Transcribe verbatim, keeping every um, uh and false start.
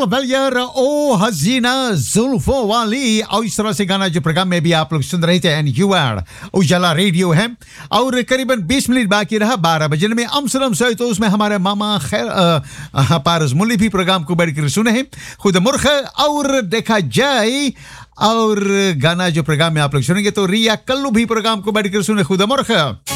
वेलियर ओ हसीना जुल्फों वाली, और इस तरह से गाना जो प्रोग्राम में भी आप लोग सुन रहे थे, एंड यू आर उजाला रेडियो है। और करीबन बीस मिनट बाकी रहा बारह बजे में अमसलम से, तो उसमें हमारे मामा खैर पारस मुल्ली भी प्रोग्राम को बैठकर सुने हैं, खुद मुर्ख। और देखा जाए और गाना जो प्रोग्राम में आप लोग सुनेंगे तो रिया कल्लू भी प्रोग्राम को बैठकर सुने, खुद मुर्ख।